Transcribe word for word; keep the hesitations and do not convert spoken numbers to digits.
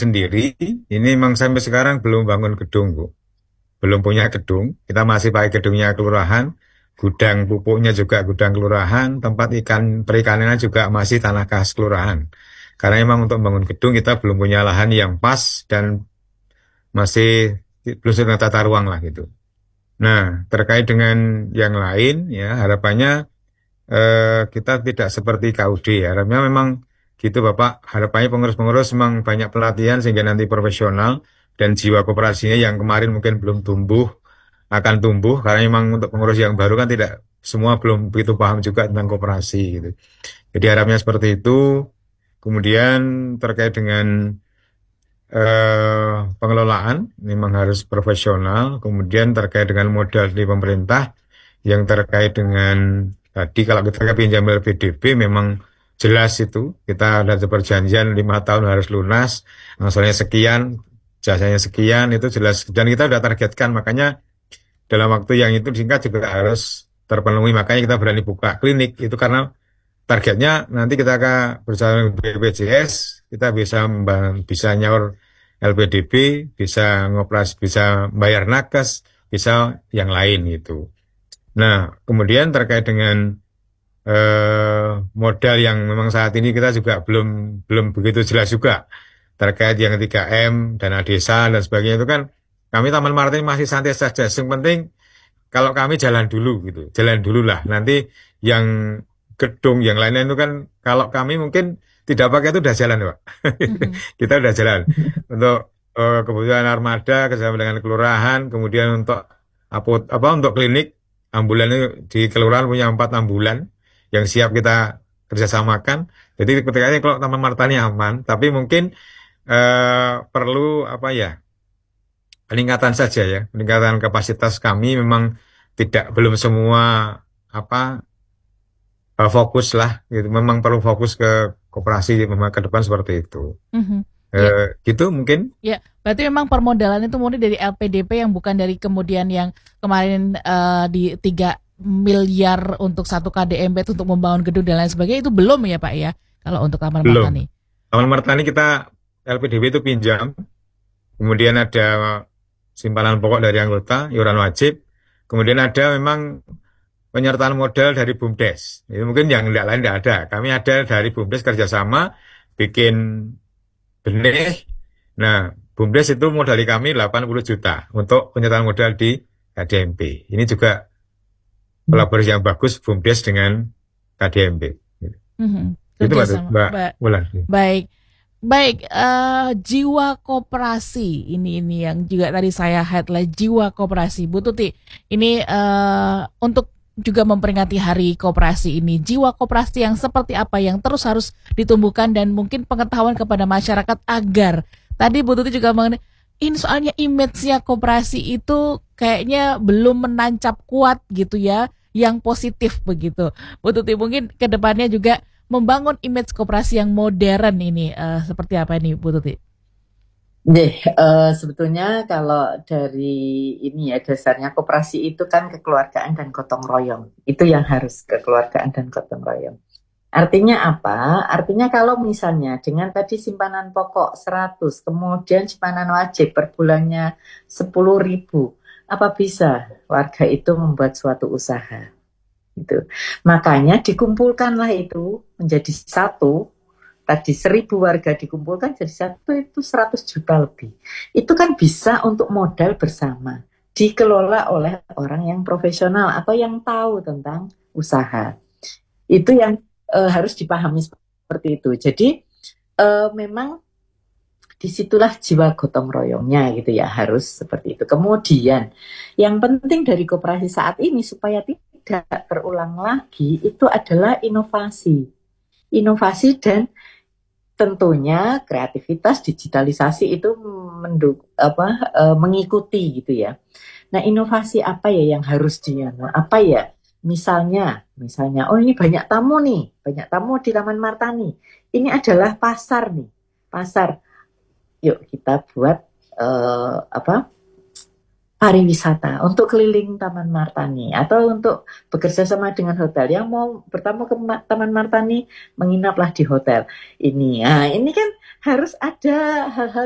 sendiri, ini memang sampai sekarang belum bangun gedung, Bu. Belum punya gedung, kita masih pakai gedungnya kelurahan, gudang pupuknya juga gudang kelurahan, tempat ikan perikanannya juga masih tanah kas kelurahan. Karena memang untuk bangun gedung kita belum punya lahan yang pas dan masih belum sudah tata ruang lah gitu. Nah, terkait dengan yang lain, ya harapannya eh, kita tidak seperti K U D. Harapnya memang gitu Bapak. Harapannya pengurus-pengurus memang banyak pelatihan sehingga nanti profesional dan jiwa koperasinya yang kemarin mungkin belum tumbuh akan tumbuh karena memang untuk pengurus yang baru kan tidak semua belum begitu paham juga tentang koperasi gitu. Jadi harapnya seperti itu. Kemudian terkait dengan eh, pengelolaan memang harus profesional. Kemudian terkait dengan modal dari pemerintah yang terkait dengan tadi kalau kita pinjam L P D B memang jelas itu kita ada perjanjian lima tahun harus lunas, angsurannya sekian, jasanya sekian itu jelas dan kita sudah targetkan makanya dalam waktu yang itu singkat juga harus terpenuhi makanya kita berani buka klinik itu karena targetnya nanti kita akan bersama B P J S kita bisa bisa nyaur L P D B, bisa ngopras, bisa bayar nakes, bisa yang lain gitu. Nah, kemudian terkait dengan eh, modal yang memang saat ini kita juga belum belum begitu jelas juga terkait yang tiga M, dana desa dan sebagainya itu kan kami Taman Martani masih santai saja. Yang penting kalau kami jalan dulu gitu, jalan dulu lah. Nanti yang gedung yang lainnya itu kan kalau kami mungkin tidak pakai itu udah jalan Pak. Mhm. Kita udah jalan untuk eh, kebutuhan armada kerjasama dengan kelurahan, kemudian untuk apa, apa untuk klinik ambulan itu di kelurahan punya empat ambulan yang siap kita kerjasamakan. Jadi ketika ini kalau Taman Martani aman, tapi mungkin eh, perlu apa ya peningkatan saja ya, peningkatan kapasitas kami memang tidak belum semua apa eh, fokus lah gitu. Memang perlu fokus ke koperasi memang ke depan seperti itu. Mhm. Ya, Eh, gitu mungkin. ya. Berarti memang permodalan itu murni dari L P D P yang bukan dari kemudian yang kemarin eh, di tiga miliar untuk satu K D M B itu untuk membangun gedung dan lain sebagainya itu belum ya Pak ya kalau untuk Taman Belum. Martani. Taman Martani kita L P D B itu pinjam, kemudian ada simpanan pokok dari anggota, iuran wajib, kemudian ada memang penyertaan modal dari BUMDes. Itu mungkin yang tidak lain tidak ada. Kami ada dari BUMDes kerjasama bikin benih. Nah, BUMDes itu modali kami delapan puluh juta untuk penyertaan modal di K D M P. Ini juga kolaborasi yang bagus BUMDes dengan K D M P. Mhm. Itu Mbak, Kerjasama. Mbak Ba- Wulan. Baik. Baik, eh, jiwa koperasi ini ini yang juga tadi saya highlight jiwa koperasi. Bu Tuti, ini eh, untuk juga memperingati Hari Koperasi ini, jiwa koperasi yang seperti apa yang terus harus ditumbuhkan dan mungkin pengetahuan kepada masyarakat agar tadi Bu Tuti juga mengenai ini soalnya image-nya koperasi itu kayaknya belum menancap kuat gitu ya, yang positif begitu. Bu Tuti mungkin ke depannya juga membangun image koperasi yang modern ini eh, seperti apa ini Bu Tuti? Deh, eh, sebetulnya kalau dari ini ya dasarnya koperasi itu kan kekeluargaan dan gotong royong. Itu yang harus kekeluargaan dan gotong royong. Artinya apa? Artinya kalau misalnya dengan tadi simpanan pokok seratus, kemudian simpanan wajib per bulannya sepuluh ribu, apa bisa warga itu membuat suatu usaha? Gitu. Makanya dikumpulkanlah itu menjadi satu. Tadi seribu warga dikumpulkan jadi satu itu seratus juta lebih. Itu kan bisa untuk modal bersama. Dikelola oleh orang yang profesional atau yang tahu tentang usaha. Itu yang e, harus dipahami seperti itu. Jadi e, memang disitulah jiwa gotong royongnya gitu ya, harus seperti itu. Kemudian yang penting dari koperasi saat ini supaya tidak terulang lagi itu adalah inovasi. Inovasi dan tentunya kreativitas, digitalisasi itu menduk, apa, e, mengikuti gitu ya. Nah, inovasi apa ya yang harus dia, apa ya? Misalnya, misalnya, oh ini banyak tamu nih, banyak tamu di Taman Martani. Ini adalah pasar nih, pasar. Yuk kita buat e, apa? pariwisata untuk keliling Taman Martani atau untuk bekerja sama dengan hotel yang mau bertamu ke Taman Martani menginaplah di hotel ini. Nah, ini kan harus ada hal-hal